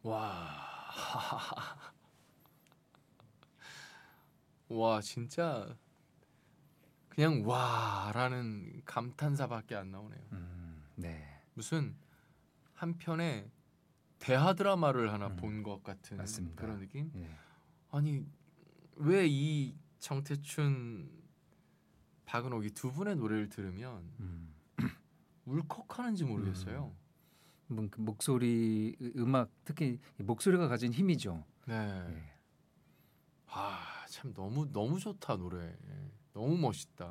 와, 와 진짜 그냥 와라는 감탄사밖에 안 나오네요. 네, 무슨 한 편의 대하 드라마를 하나 본 것 같은 맞습니다. 그런 느낌? 예. 아니 왜 이 정태춘, 박은옥 이 두 분의 노래를 들으면 음, 울컥하는지 모르겠어요. 그 목소리, 음악, 특히 이 목소리가 가진 힘이죠. 네. 예. 참 너무 너무 좋다 노래. 너무 멋있다.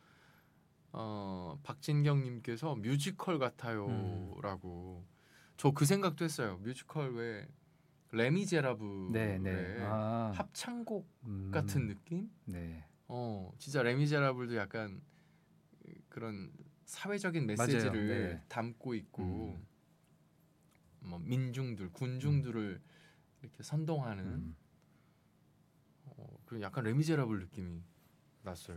박진경님께서 뮤지컬 같아요라고. 저 그 생각도 했어요. 뮤지컬 왜 네, 네. 레미제라블의 아, 합창곡 같은 느낌? 네, 진짜 레미제라블도 약간 그런 사회적인 맞아요. 메시지를 네, 담고 있고 음, 뭐 민중들, 음, 군중들을 이렇게 선동하는 음. 그 약간 레미제라블 느낌이 났어요.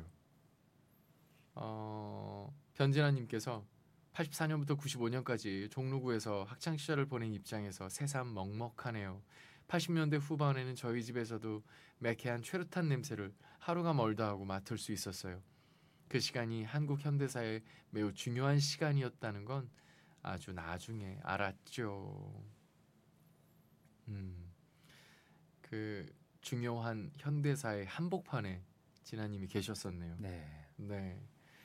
변진아님께서 84년부터 95년까지 종로구에서 학창 시절을 보낸 입장에서 새삼 먹먹하네요. 80년대 후반에는 저희 집에서도 매캐한 최루탄 냄새를 하루가 멀다 하고 맡을 수 있었어요. 그 시간이 한국 현대사에 매우 중요한 시간이었다는 건 아주 나중에 알았죠. 음, 그 중요한 현대사의 한복판에 진아님이 계셨었네요. 네. 네.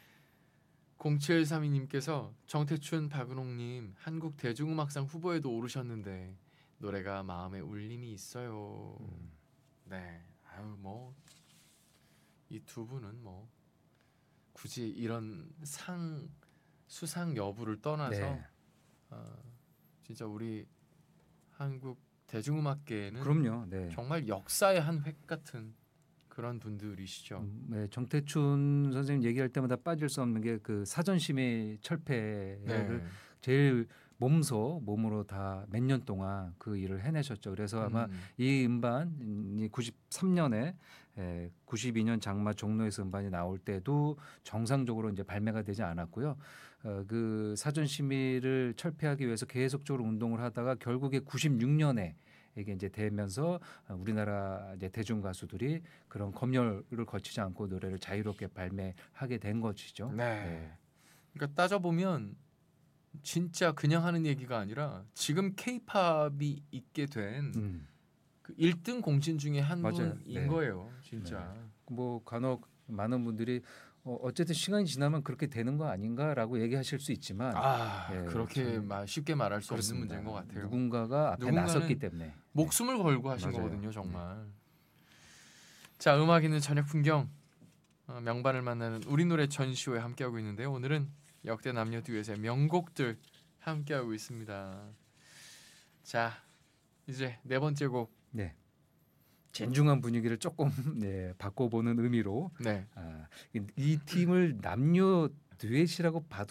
0732님께서 정태춘, 박은옥님 한국 대중음악상 후보에도 오르셨는데 노래가 마음에 울림이 있어요. 네, 아유 뭐 이 두 분은 뭐 굳이 이런 상 수상 여부를 떠나서 네. 진짜 우리 한국 대중음악계에는 그럼요. 네. 정말 역사의 한 획 같은 그런 분들이시죠. 네, 정태춘 선생님 얘기할 때마다 빠질 수 없는 게 그 사전심의 철폐를 네, 제일 몸으로 다 몇 년 동안 그 일을 해내셨죠. 그래서 아마 음, 이 음반이 93년에 92년 장마 종로에서 음반이 나올 때도 정상적으로 이제 발매가 되지 않았고요. 그 사전심의를 철폐하기 위해서 계속적으로 운동을 하다가 결국에 96년에 이게 이제 되면서 우리나라 이제 대중 가수들이 그런 검열을 거치지 않고 노래를 자유롭게 발매하게 된 것이죠. 네. 네, 그러니까 따져 보면 진짜 그냥 하는 얘기가 아니라 지금 케이팝이 있게 된 음, 그 1등 공신 중에 한 맞아요. 분인 네, 거예요, 네. 진짜. 뭐 간혹 많은 분들이 어쨌든 시간이 지나면 그렇게 되는 거 아닌가라고 얘기하실 수 있지만, 그렇게 저는 쉽게 말할 수 없는 문제인 것 그렇습니다. 같아요. 누군가가 앞에 나섰기 누군가는 때문에. 네, 목숨을 걸고 하신 맞아요. 거거든요, 네, 정말. 자, 음악 있는 저녁 풍경, 명반을 만나는 우리 노래 전시회 함께하고 있는데요. 오늘은 역대 남녀 듀엣의 명곡들 함께하고 있습니다. 자, 이제 네 번째 곡. 네. 진중한 분위기를 조금 네, 바꿔보는 의미로 네. 이 팀을 남녀 듀엣이라고 봐도